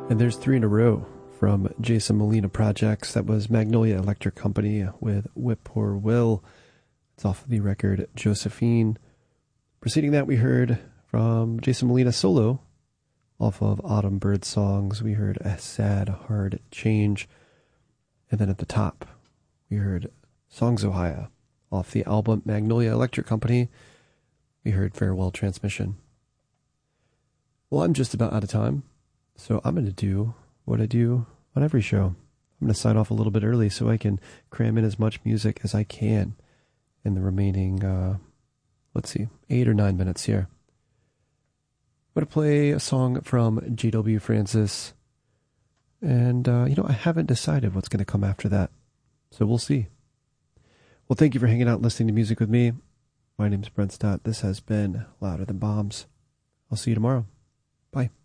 And there's three in a row from Jason Molina Projects. That was Magnolia Electric Company with Whip Poor Will. It's off of the record Josephine. Preceding that, we heard from Jason Molina solo off of Autumn Bird Songs. We heard A Sad Hard Change. And then at the top, we heard Songs Ohio off the album Magnolia Electric Company. We heard Farewell Transmission. Well, I'm just about out of time, so I'm going to do what I do on every show. I'm going to sign off a little bit early so I can cram in as much music as I can in the remaining, 8 or 9 minutes here. I'm going to play a song from J.W. Francis, and, I haven't decided what's going to come after that, so we'll see. Well, thank you for hanging out and listening to music with me. My name's Brent Stott. This has been Louder Than Bombs. I'll see you tomorrow. Bye.